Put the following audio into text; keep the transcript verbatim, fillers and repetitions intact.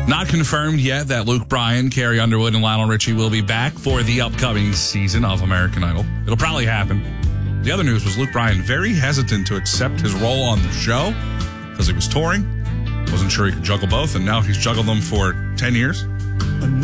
Not confirmed yet that Luke Bryan, Carrie Underwood, and Lionel Richie will be back for the upcoming season of American Idol. It'll probably happen. The other news was Luke Bryan very hesitant to accept his role on the show because he was touring. Wasn't sure he could juggle both, and now he's juggled them for ten years.